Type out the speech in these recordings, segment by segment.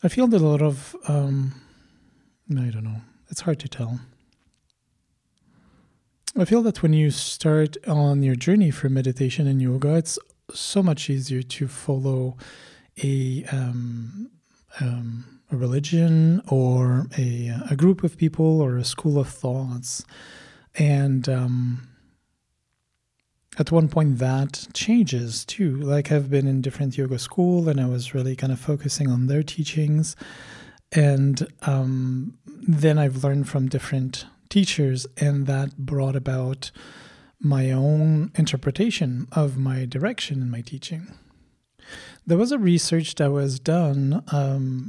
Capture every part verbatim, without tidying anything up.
I feel that a lot of, um, I don't know, it's hard to tell. I feel that when you start on your journey for meditation and yoga, it's so much easier to follow a um, um, a religion or a a group of people or a school of thoughts, and um, at one point that changes too. Like I've been in different yoga school, and I was really kind of focusing on their teachings, and um, then I've learned from different teachers, and that brought about my own interpretation of my direction in my teaching. There was a research that was done um,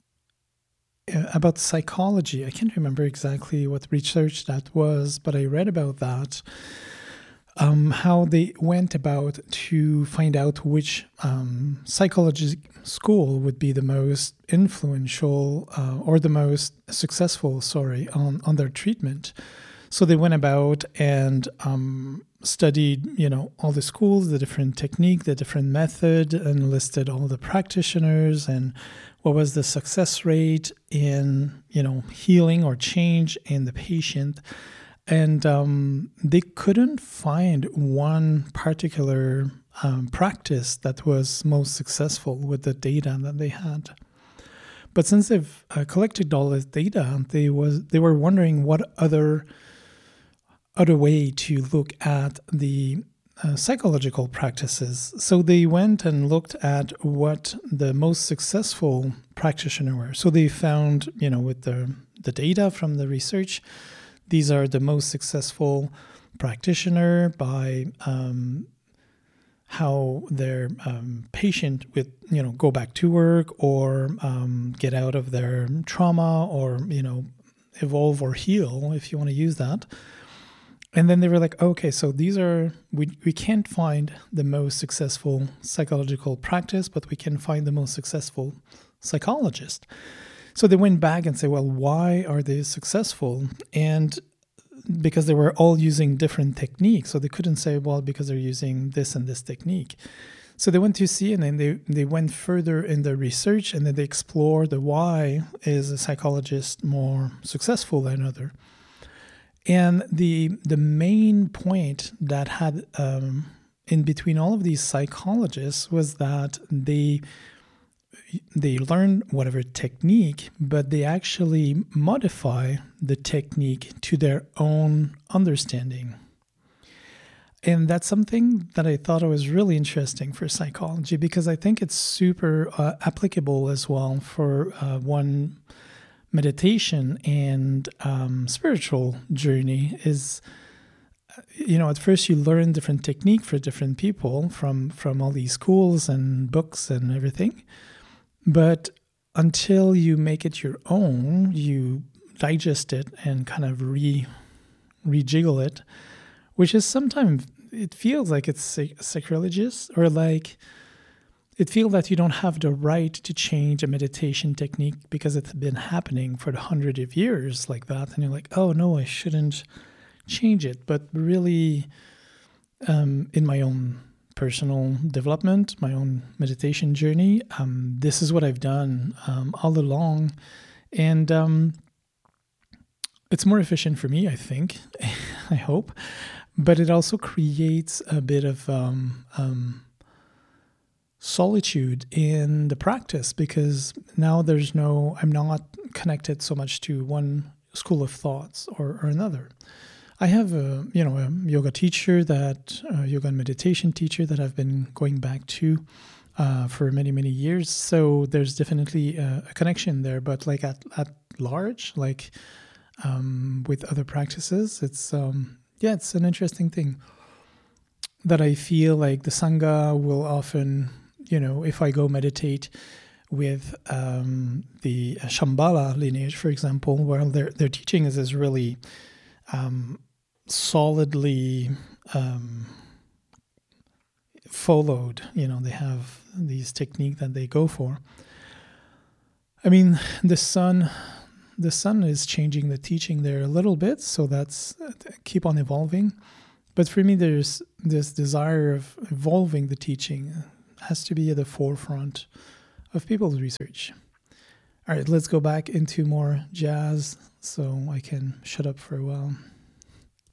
about psychology. I can't remember exactly what research that was, but I read about that, um, how they went about to find out which um, psychology school would be the most influential uh, or the most successful, sorry, on, on their treatment. So they went about and um, studied, you know, all the schools, the different technique, the different method, and listed all the practitioners and what was the success rate in, you know, healing or change in the patient. And um, they couldn't find one particular um, practice that was most successful with the data that they had. But since they've uh, collected all this data, they was they were wondering what other other way to look at the uh, psychological practices. So they went and looked at what the most successful practitioners were. So they found, you know, with the the data from the research, these are the most successful practitioner by um, how their um, patient would, you know, go back to work or um, get out of their trauma or, you know, evolve or heal, if you want to use that. And then they were like, okay, so these are, we, we can't find the most successful psychological practice, but we can find the most successful psychologist. So they went back and said, well, why are they successful? And because they were all using different techniques. So they couldn't say, well, because they're using this and this technique. So they went to see, and then they, they went further in the research, and then they explored the why is a psychologist more successful than another. And the the main point that had um, in between all of these psychologists was that they they learn whatever technique, but they actually modify the technique to their own understanding. And that's something that I thought was really interesting for psychology, because I think it's super uh, applicable as well for uh, one meditation and um, spiritual journey is, you know, at first you learn different technique for different people from, from all these schools and books and everything. But until you make it your own, you digest it and kind of re rejiggle it, which is sometimes, it feels like it's sacrilegious, or like it feels that you don't have the right to change a meditation technique because it's been happening for the hundred of years like that. And you're like, oh no, I shouldn't change it. But really, um, in my own personal development, my own meditation journey, um, this is what I've done um, all along. And um, it's more efficient for me, I think, I hope. But it also creates a bit of um, um, solitude in the practice, because now there's no, I'm not connected so much to one school of thoughts or, or another. I have a, you know, a yoga teacher that, a yoga and meditation teacher that I've been going back to uh, for many, many years. So there's definitely a, a connection there, but like at, at large, like um, with other practices, it's, um, yeah, it's an interesting thing that I feel like the Sangha will often, you know, if I go meditate with um, the Shambhala lineage, for example, where their, their teaching is, is really um, solidly um, followed. You know, they have these techniques that they go for. I mean, the sun, the sun is changing the teaching there a little bit, so that's uh, keep on evolving. But for me, there's this desire of evolving the teaching has to be at the forefront of people's research. All right, let's go back into more jazz so I can shut up for a while.